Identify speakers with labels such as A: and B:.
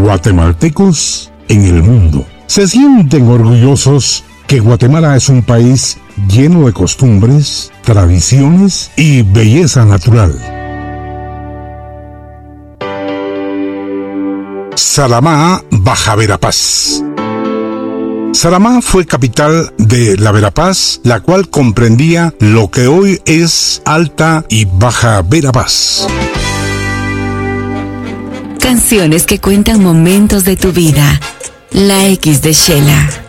A: guatemaltecos en el mundo. Se sienten orgullosos que Guatemala es un país lleno de costumbres, tradiciones y belleza natural. Saramá, Baja Verapaz. Saramá fue capital de la Verapaz, la cual comprendía lo que hoy es Alta y Baja Verapaz.
B: Canciones que cuentan momentos de tu vida. La X de Shela.